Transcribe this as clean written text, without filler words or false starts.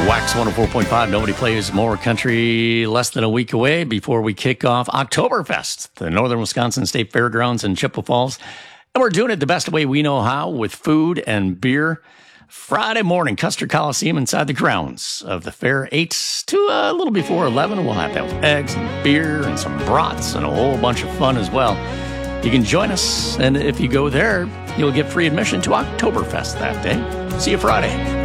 Wax 104.5. Nobody plays more country less than a week away before we kick off Oktoberfest, the Northern Wisconsin State Fairgrounds in Chippewa Falls. And we're doing it the best way we know how, with food and beer. Friday morning, Custer Coliseum inside the grounds of the fair, 8 to a little before 11. We'll have that with eggs and beer and some brats and a whole bunch of fun as well. You can join us, and if you go there, you'll get free admission to Oktoberfest that day. See you Friday.